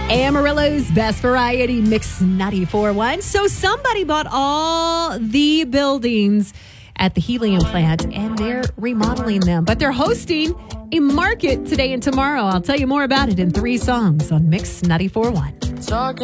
Amarillo's Best Variety Mix 94.1. So somebody bought all the buildings at the helium plant and they're remodeling them. But they're hosting a market today and tomorrow. I'll tell you more about it in 3 songs on Mix 94.1.